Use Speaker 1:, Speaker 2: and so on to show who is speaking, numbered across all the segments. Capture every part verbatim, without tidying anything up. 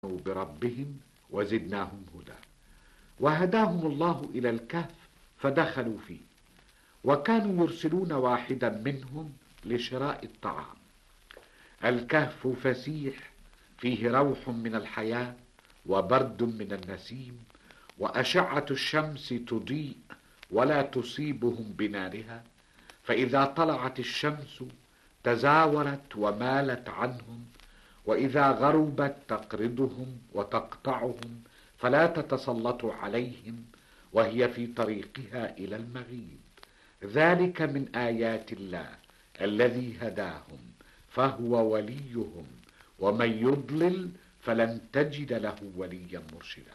Speaker 1: بربهم وزدناهم هدى. وهداهم الله إلى الكهف فدخلوا فيه، وكانوا يرسلون واحدا منهم لشراء الطعام. الكهف فسيح فيه روح من الحياة وبرد من النسيم، وأشعة الشمس تضيء ولا تصيبهم بنارها، فإذا طلعت الشمس تزاورت ومالت عنهم، وإذا غربت تقرضهم وتقطعهم فلا تتسلط عليهم وهي في طريقها إلى المغيب. ذلك من آيات الله الذي هداهم فهو وليهم، ومن يضلل فلن تجد له وليا مرشدا.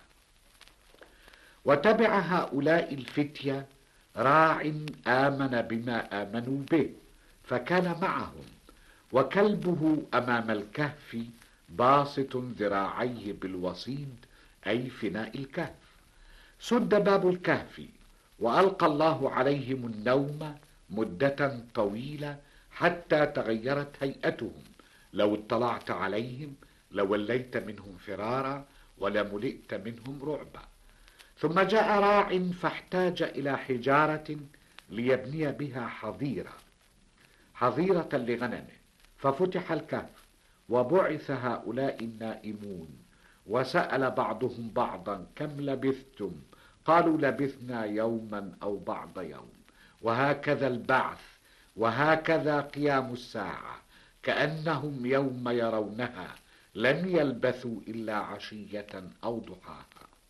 Speaker 1: وتبع هؤلاء الفتية راع آمن بما آمنوا به فكان معهم، وكلبه أمام الكهف باسط ذراعيه بالوصيد أي فناء الكهف. سد باب الكهف وألقى الله عليهم النوم مدة طويلة حتى تغيرت هيئتهم، لو اطلعت عليهم لوليت منهم فرارا ولملئت منهم رعبا. ثم جاء راع فاحتاج إلى حجارة ليبني بها حظيرة حظيرة لغنمه، ففتح الكهف وبعث هؤلاء النائمون، وسأل بعضهم بعضا كم لبثتم؟ قالوا لبثنا يوما أو بعض يوم. وهكذا البعث وهكذا قيام الساعة، كأنهم يوم يرونها لم يلبثوا إلا عشية أو ضحاها.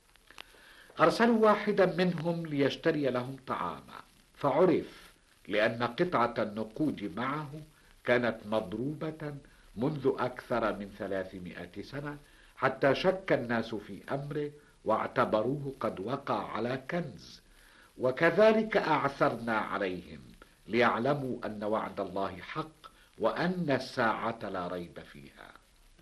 Speaker 1: أرسلوا واحدا منهم ليشتري لهم طعاما، فعرف لأن قطعة النقود معه كانت مضروبة منذ أكثر من ثلاثمائة سنة، حتى شك الناس في أمره واعتبروه قد وقع على كنز. وكذلك أعثرنا عليهم ليعلموا أن وعد الله حق وأن الساعة لا ريب فيها.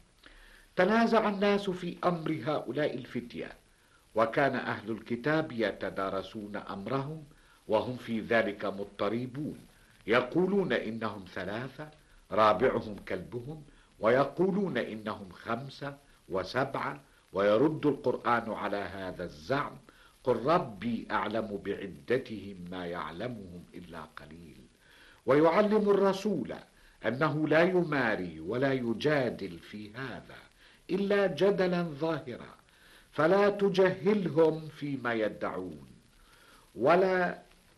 Speaker 1: تنازع الناس في أمر هؤلاء الفتية، وكان أهل الكتاب يتدارسون أمرهم وهم في ذلك مضطربون، يقولون إنهم ثلاثة رابعهم كلبهم، ويقولون إنهم خمسة وسبعة، ويرد القرآن على هذا الزعم: قل ربي أعلم بعدتهم ما يعلمهم إلا قليل. ويعلم الرسول أنه لا يماري ولا يجادل في هذا إلا جدلا ظاهرا، فلا تجهلهم فيما يدعون ولا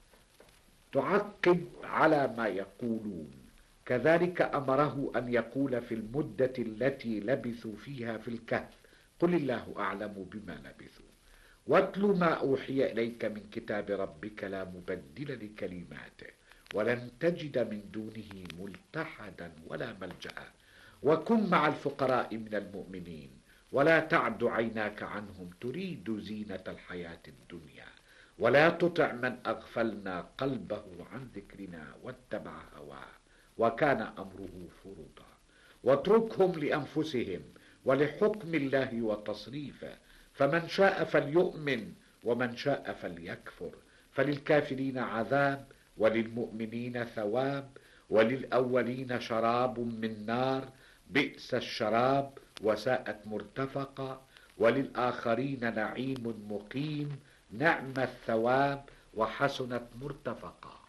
Speaker 1: تعقب على ما يقولون. كذلك أمره أن يقول في المدة التي لبثوا فيها في الكهف: قل الله أعلم بما لبثوا، واتل ما أوحي إليك من كتاب ربك لا مبدل لكلماته ولن تجد من دونه ملتحدا ولا ملجأ، وكن مع الفقراء من المؤمنين ولا تعد عيناك عنهم تريد زينة الحياة الدنيا، ولا تطع من أغفلنا قلبه عن ذكرنا واتبع هواه وكان أمره فرطا. واتركهم لأنفسهم ولحكم الله وتصريفه، فمن شاء فليؤمن ومن شاء فليكفر، فللكافرين عذاب وللمؤمنين ثواب، وللأولين شراب من نار بئس الشراب وساءت مرتفقا، وللآخرين نعيم مقيم نعم الثواب وحسنت مرتفقا.